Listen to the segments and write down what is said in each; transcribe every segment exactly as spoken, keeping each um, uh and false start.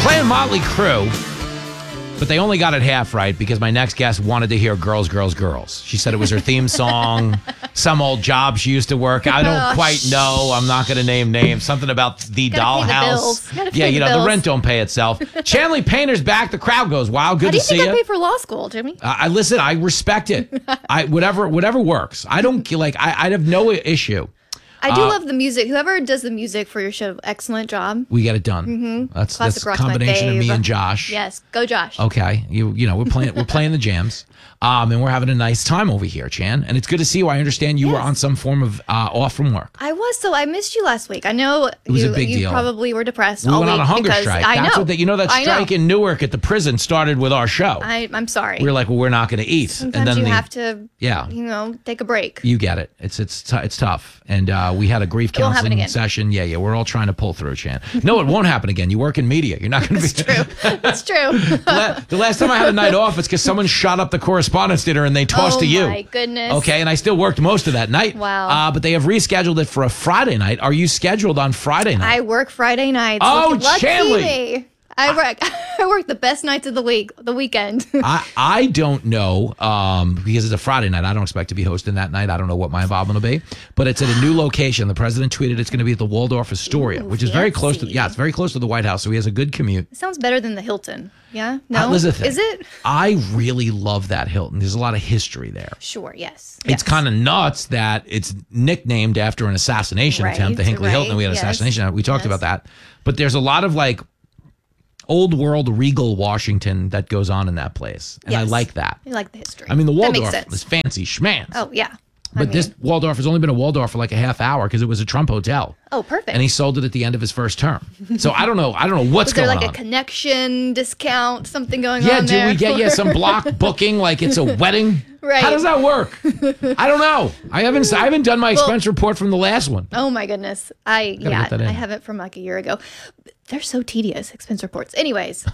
Playing Motley Crue, but they only got it half right because my next guest wanted to hear Girls, Girls, Girls. She said it was her theme song, some old job she used to work. I don't Oh, quite know. I'm not going to name names. Something about the Gotta pay the dollhouse. bills. Gotta Yeah, pay you the know, the bills. rent don't pay itself. Chanley Painter's back. The crowd goes, wow, good How do to you see think I you. paid for law school, Jimmy? Uh, I listen. I respect it. I whatever whatever works. I don't like. I I have no issue. I do Uh, love the music. Whoever does the music for your show, excellent job. We get it done. Mm-hmm. That's Classic that's a rock's my combination of me fave. and Josh. Yes, go Josh. Okay, you you know we're playing we're playing the jams, um, and we're having a nice time over here, Chan. And it's good to see you. I understand you were Yes. on some form of uh, off from work. I was, so I missed you last week. I know was a you, big you deal. probably were depressed We all went on week a hunger because strike. I That's know. what the, you know that I strike know. in Newark at the prison started with our show. I, I'm sorry. we were like, well, we're not going to eat, Sometimes and then you the, have to, yeah. you know, take a break. You get it. It's it's t- it's tough, and uh, we had a grief It won't happen counseling again. session. Yeah, yeah. We're all trying to pull through, Chan. No, it won't happen again. You work in media. You're not going to be. It's true. It's true. La- the last time I had a night off, it's because someone shot up the correspondence dinner and they tossed Oh to you. my goodness. Okay, and I still worked most of that night. Wow. Uh, but they have rescheduled it for a Friday night. Are you scheduled on Friday night? I work Friday nights. Oh, Look- lucky Chanley. me. I work. I work the best nights of the week. The weekend. I, I don't know um, because it's a Friday night. I don't expect to be hosting that night. I don't know what my involvement will be, but it's at a new location. The president tweeted it's going to be at the Waldorf Astoria, Ooh, which is very close to fancy. yeah, it's very close to the White House. So he has a good commute. It sounds better than the Hilton. Yeah. No. Uh, listen, the thing. Is it? I really love that Hilton. There's a lot of history there. Sure. Yes. It's kind of nuts that it's nicknamed after an assassination Right, attempt. The Hinckley right, Hilton, we had an yes, assassination. We talked yes. about that. But there's a lot of like old world regal Washington that goes on in that place. And I Yes. like that. I like the history. I mean, the That makes Waldorf sense. is fancy schmanz. Oh yeah. But I mean, this Waldorf has only been a Waldorf for like a half hour because it was a Trump hotel. Oh, perfect. And he sold it at the end of his first term. So I don't know. I don't know what's Was there going like on. a connection discount, something going Yeah, on do there? we get yeah some block booking like it's a wedding? Right. How does that work? I don't know. I haven't I haven't done my expense report from the last one. Oh my goodness. I Gotta yeah, get that in. I have it from like a year ago. They're so tedious, expense reports. Anyways,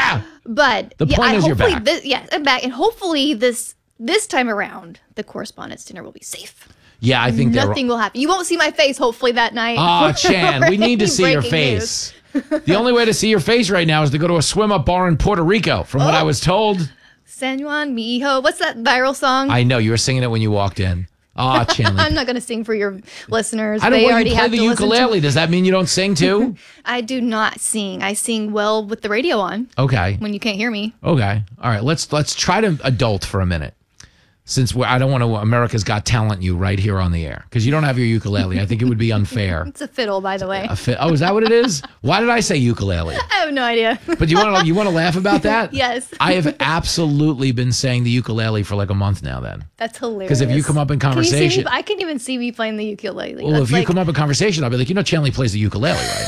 but The yeah, point I, is you're hopefully back. This, yes, I'm back, and hopefully this this time around, the correspondence dinner will be safe. Yeah, I think they're Nothing will happen. You won't see my face hopefully that night. Oh, Chan, we need to see your Breaking face. The only way to see your face right now is to go to a swim up bar in Puerto Rico, from what Oh. I was told. San Juan, mi hijo. What's that viral song? I know you were singing it when you walked in. Oh, Chan. I'm not going to sing for your listeners. I don't they know already you play have the to listen to- ukulele. Does that mean you don't sing too? I do not sing. I sing well with the radio on Okay. when you can't hear me. Okay. All right. Let's let's try to adult for a minute. Since we're, I don't want to America's Got Talent you right here on the air because you don't have your ukulele. I think it would be unfair. It's a fiddle, by the way. A fi- oh, is that what it is? Why did I say ukulele? I have no idea. But you want to you want to laugh about that? Yes. I have absolutely been saying the ukulele for like a month now. Then. That's hilarious. 'Cause if you come up in Can you see me- conversation- I can even see me playing the ukulele. Well, That's if you like- come up in conversation, I'll be like, you know, Chanley plays the ukulele, right?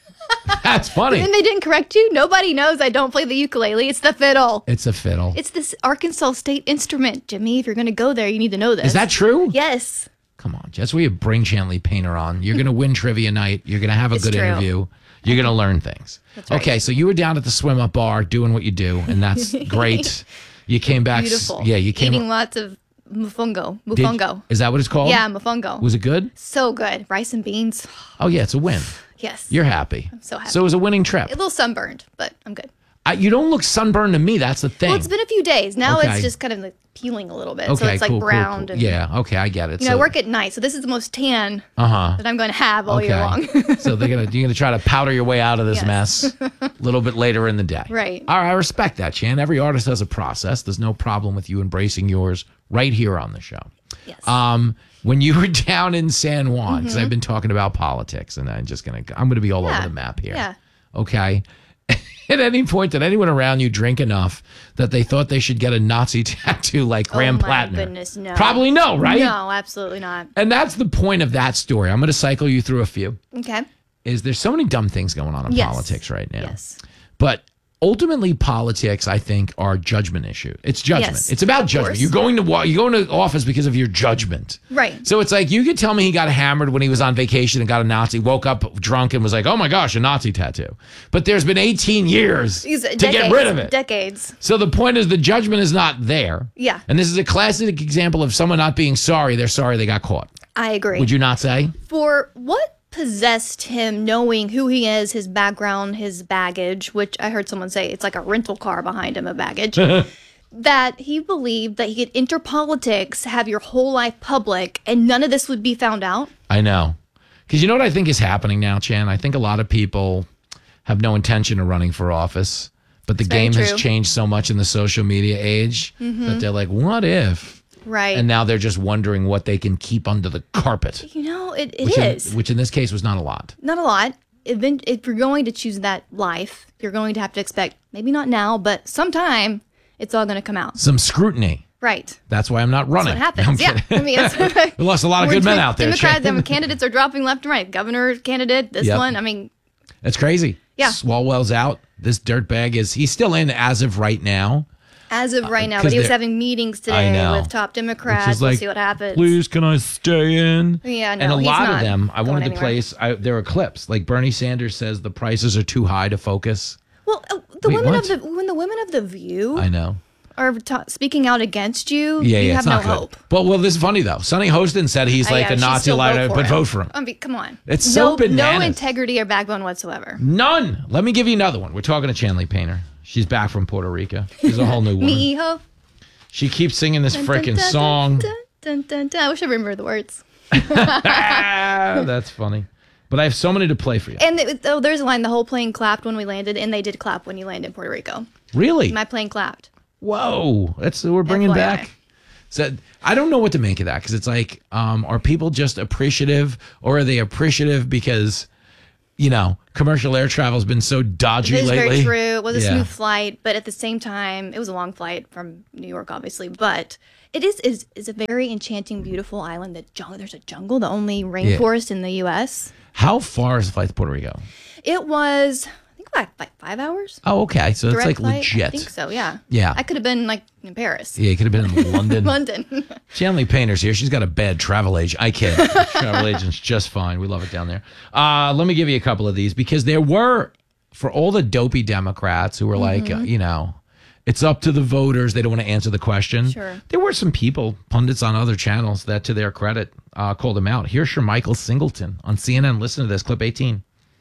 That's funny. And they didn't correct you? Nobody knows I don't play the ukulele. It's the fiddle. It's a fiddle. It's this Arkansas State instrument, Jimmy. If you're going to go there, you need to know this. Is that true? Yes. Come on, that's where you bring Chanley Painter on. You're going to win trivia night. You're going to have a It's good true. interview. You're going to learn things. That's right. Okay, so you were down at the swim up bar doing what you do, and that's great. You came back. s- Beautiful. Yeah, you came. Eating lots of mofongo. did- Mofongo. Is that what it's called? Yeah, mofongo. Was it good? So good. Rice and beans. Oh yeah, it's a win. Yes. You're happy. I'm so happy. So it was a winning trip. a little sunburned, but I'm good. I, you don't look sunburned to me. That's the thing. Well, it's been a few days. Now Okay. it's just kind of like peeling a little bit. okay, so it's like cool, cool, browned. cool. And, Yeah. Okay, I get it. You know, so, I work at night, so this is the most tan Uh huh. that I'm going to have all year long. so they're gonna you're gonna try to powder your way out of this Yes. mess a little bit later in the day. Right. All right, I respect that, Chan. Every artist has a process. There's no problem with you embracing yours right here on the show. Yes. Um, when you were down in San Juan, because Mm-hmm. I've been talking about politics, and I'm just gonna I'm gonna be all Yeah. over the map here. Yeah. Okay. At any point, did anyone around you drink enough that they thought they should get a Nazi tattoo like Graham oh my Plattner? goodness, no. Probably no, right? No, absolutely not. And that's the point of that story. I'm going to cycle you through a few. Okay. Is there's so many dumb things going on in Yes. politics right now. Yes. But ultimately, politics, I think, are judgment issue. It's judgment. Yes, It's about of judgment. course. You're going to wa- you're going to office because of your judgment. Right. So it's like you could tell me he got hammered when he was on vacation and got a Nazi, woke up drunk and was like, "Oh my gosh, a Nazi tattoo." But there's been eighteen years These to decades, get rid of it. Decades. So the point is the judgment is not there. Yeah. And this is a classic example of someone not being sorry. They're sorry they got caught. I agree. Would you not say? For what possessed him knowing who he is, his background, his baggage, which I heard someone say it's like a rental car behind him of baggage, that he believed that he could enter politics, have your whole life public, and none of this would be found out? I know. Because you know what I think is happening now, Chan? I think a lot of people have no intention of running for office, but the It's very game has true. changed so much in the social media age that they're like, what if? Right. And now they're just wondering what they can keep under the carpet. You know, it, it which is. In, which in this case was not a lot. Not a lot. Even if you're going to choose that life, you're going to have to expect, maybe not now, but sometime, it's all going to come out. Some scrutiny. Right. That's why I'm not running. That's what happens. I'm Yeah. kidding. I mean, it's, We lost a lot of we're good men doing out there. Democrats, Shane. I mean, candidates are dropping left and right. Governor candidate, this Yep. one. I mean, That's crazy. Yeah. Swalwell's out. This dirtbag is, he's still in as of right now. as of right now, 'cause but he was they're- having meetings I today know. with top Which Democrats. is We'll like, see what happens. please, can I stay in? Yeah, no, and a he's lot of not them, I going wanted to anywhere. place, I, there are clips. Like Bernie Sanders says the prices are too high to focus. Well, uh, the Wait, women what? of the when the women of the View I know. are ta speaking out against you, Yeah, you yeah, have it's no not good. hope. But well, this is funny though. Sonny Hostin said he's Uh, like yeah, a she'd Nazi still liar, vote but him. vote for him. I mean, come on. It's so no, bananas. No integrity or backbone whatsoever. None. Let me give you another one. We're talking to Chanley Painter. She's back from Puerto Rico. She's a whole new woman. Me ho. She keeps singing this Dun, dun, freaking dun, song. Dun, dun, dun, dun. I wish I remember the words. Ah, that's funny. But I have so many to play for you. And it, oh, there's a line: the whole plane clapped when we landed, and they did clap when you landed in Puerto Rico. Really? My plane clapped. Whoa. That's we're bringing F Y I. back. So I don't know what to make of that because it's like, um, are people just appreciative or are they appreciative because, you know, commercial air travel has been so dodgy It is lately? very true. It was a Yeah. smooth flight, but at the same time, it was a long flight from New York, obviously. But it is is, is a very enchanting, beautiful island. That jungle, there's a jungle, the only rainforest in the U S. How far is the flight to Puerto Rico? It was, I think, like, like five hours. Oh, okay. So Direct it's like flight? legit. I think so. Yeah. Yeah. I could have been like in Paris, Yeah, you could have been in London. London. Chanley Painter's here. She's got a bad travel agent. I kid. Travel agent's just fine. We love it down there. Uh, let me give you a couple of these because there were, for all the dopey Democrats who were like, Mm-hmm. uh, you know, it's up to the voters. They don't want to answer the question. Sure. There were some people, pundits on other channels, that to their credit uh, called him out. Here's Michael Singleton on C N N. Listen to this, clip eighteen.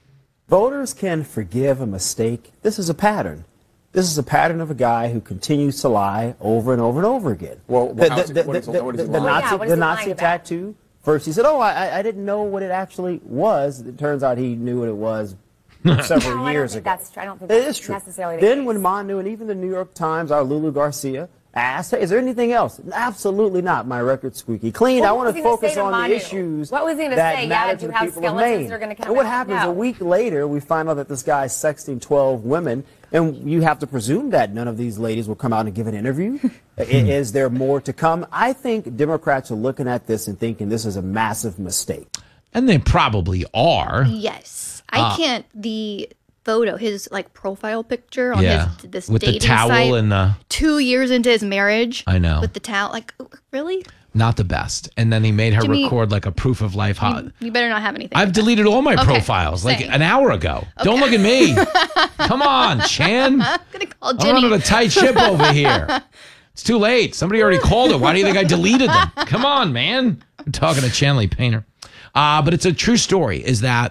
Voters can forgive a mistake. This is a pattern. This is a pattern of a guy who continues to lie over and over and over again. Well, the, how's the, it- what the, is- the, what is the, he the lying Nazi, about? Yeah, what is the he Nazi lying about? tattoo. First, he said, "Oh, I, I didn't know what it actually was." It turns out he knew what it was several No, I don't years think ago. that's true. I don't think It that's is true. necessarily the Then, case. when Manu and even the New York Times, our Lulu Garcia, asked, "Hey, is there anything else?" Absolutely not. My record's squeaky clean. Well, I what want was to he gonna say focus to on the Manu? issues What was he gonna that say? Yeah, matter do to you the have people of skeletons Maine. that are gonna come And what out? happens No. a week later, we find out that this guy is sexting twelve women, and you have to presume that none of these ladies will come out and give an interview. I- Is there more to come? I think Democrats are looking at this and thinking this is a massive mistake. And they probably are. Yes, I Uh, can't. The photo, his like profile picture on Yeah. his this With the dating towel site, and the, two years into his marriage. I know. With the towel, like really, not the best. And then he made her Jimmy, record like a proof of life. hot. you better not have anything. I've like that. deleted all my Okay, profiles like same. an hour ago. Don't look at me. Come on, Chan. I'm gonna call I'm Jenny. running a tight ship over here. It's too late. Somebody already called her. Why do you think I deleted them? Come on, man. I'm talking to Chanley Painter. Uh, but it's a true story is that,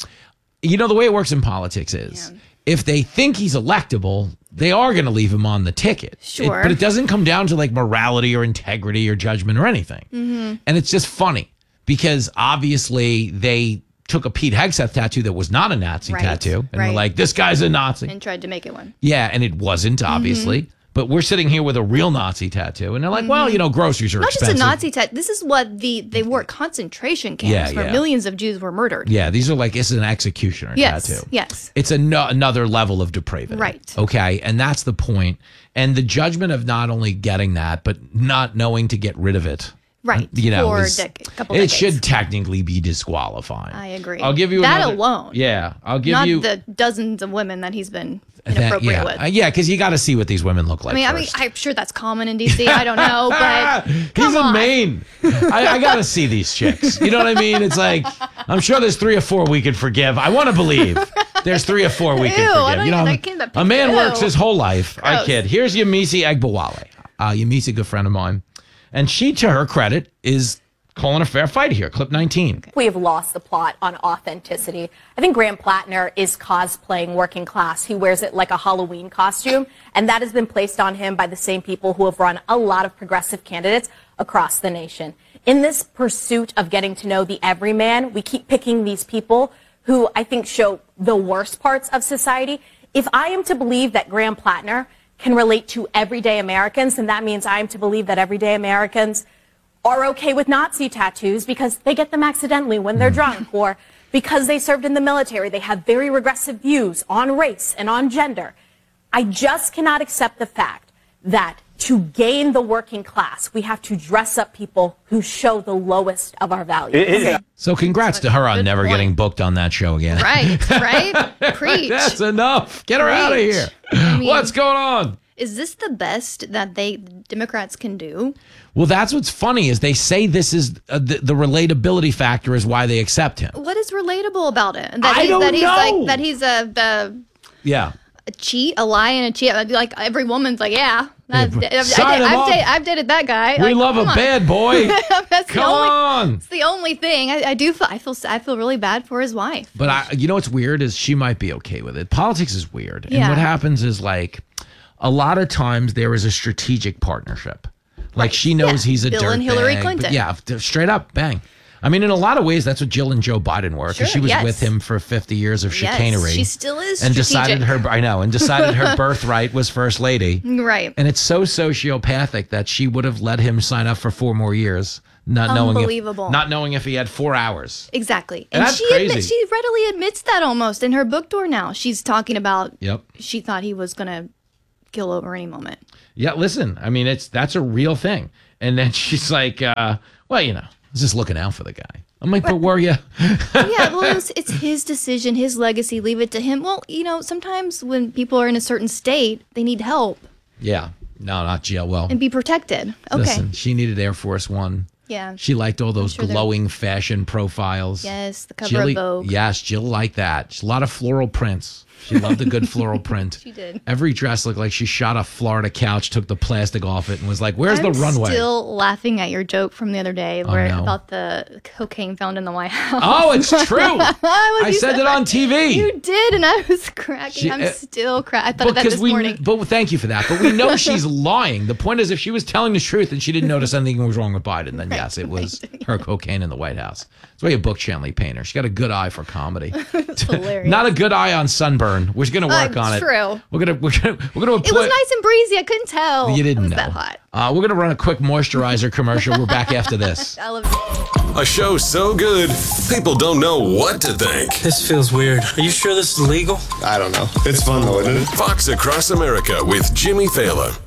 you know, the way it works in politics is Yeah. if they think he's electable, they are going to leave him on the ticket. It- Sure. but it doesn't come down to like morality or integrity or judgment or anything. Mm-hmm. And it's just funny because obviously they took a Pete Hegseth tattoo that was not a Nazi Right, tattoo. And they're right. like, this guy's a Nazi. and tried to make it one. Yeah, and it wasn't, obviously. But we're sitting here with a real Nazi tattoo. And they're like, well, you know, groceries are Not expensive. just a Nazi tattoo. This is what the they were at concentration camps Yeah, where yeah. millions of Jews were murdered. Yeah, these are like, this is an executioner Yes, tattoo. yes. It's a no, another level of depravity. Right. Okay, and that's the point. And the judgment of not only getting that, but not knowing to get rid of it. Right, You know, for is- a decade, couple it decades. should technically be disqualifying. I agree. I'll give you that another- alone. Yeah, I'll give Not you the dozens of women that he's been that- inappropriate yeah, with. Uh, yeah, because you got to see what these women look like. I mean, I mean, first. I'm sure that's common in D C. I don't know, but He's come in on. Maine. I, I got to see these chicks. You know what I mean? It's like, I'm sure there's three or four we could forgive. I want to believe there's three or four we Ew, can I forgive. don't You know, even- I can't- a man ew. works his whole life. I Gross. kid. Here's Yamisi Egbawale. Uh, Yamisi, a good friend of mine. And she, to her credit, is calling a fair fight here. Clip nineteen. We have lost the plot on authenticity. I think Graham Plattner is cosplaying working class. He wears it like a Halloween costume, and that has been placed on him by the same people who have run a lot of progressive candidates across the nation. In this pursuit of getting to know the everyman, we keep picking these people who I think show the worst parts of society. If I am to believe that Graham Plattner can relate to everyday Americans, then that means I am to believe that everyday Americans are okay with Nazi tattoos because they get them accidentally when they're drunk, or because they served in the military. They have very regressive views on race and on gender. I just cannot accept the fact that to gain the working class, we have to dress up people who show the lowest of our values. It, it, So congrats to her on Good never point. getting booked on that show again. Right, right? Preach. That's enough. Get her out of Preach. here. I mean- What's going on? Is this the best that they Democrats can do? Well, that's what's funny is they say this is uh, the, the relatability factor is why they accept him. What is relatable about it? That I he's, don't that he's know. like that he's a, a Yeah. a cheat, a lie, and a cheat. I'd be like every woman's like, yeah, I've, Yeah, I've, sign I've, him I've, up. dated, I've dated that guy. We Like, love a come on. bad boy. That's Come the only, on. It's the only thing. I, I do. Feel, I feel. I feel really bad for his wife. But I, you know what's weird is she might be okay with it. Politics is weird. And Yeah. what happens is like a lot of times there is a strategic partnership. Like she knows Yeah. he's a Bill and Hillary dirtbag, but Clinton. Yeah, f- straight up, bang. I mean, in a lot of ways, that's what Jill and Joe Biden were, because Sure, she was yes. with him for fifty years of Yes, chicanery. she still is and decided strategic. her. I know, and decided her birthright was first lady. Right. And it's so sociopathic that she would have let him sign up for four more years, not knowing Unbelievable. if, not knowing if he had four hours. Exactly. And And that's she crazy. admits, she readily admits that almost in her book tour now. She's talking about Yep. she thought he was gonna kill over any moment. Yeah, listen, I mean, it's that's a real thing. And then she's like, uh, well, you know, I was just looking out for the guy. I'm like, but were you? Yeah, well, it was, it's his decision, his legacy. Leave it to him. Well, you know, sometimes when people are in a certain state, they need help Yeah. No, not Jill. Well, and be protected. Okay. listen, she needed Air Force One. Yeah. She liked all those sure they're- glowing fashion profiles. Yes, the cover Jill, of Vogue. Yes, Jill liked that. A lot of floral prints. She loved a good floral print. She did. Every dress looked like she shot a Florida couch, took the plastic off it, and was like, "Where's I'm the runway?" still laughing at your joke from the other day where no. about the cocaine found in the White House. Oh, it's true. was- I you said it on T V. You did, and I was cracking. She- I'm uh, still cracking. I thought of that this we, morning. But thank you for that. But we know she's lying. The point is, if she was telling the truth and she didn't notice anything was wrong with Biden, then yes, it was her cocaine in the White House. That's why you booked Shanley Painter. She got a good eye for comedy. hilarious. Not a good eye on sunburn. We're gonna work Uh, on it. true. We're gonna we're gonna we're gonna. It was nice and breezy. I couldn't tell. You didn't it was know. that hot. Uh, we're gonna run a quick moisturizer commercial. We're back after this. I love it. A show so good, people don't know what to think. This feels weird. Are you sure this is legal? I don't know. It's fun though, isn't it? Fox Across America with Jimmy Fallon.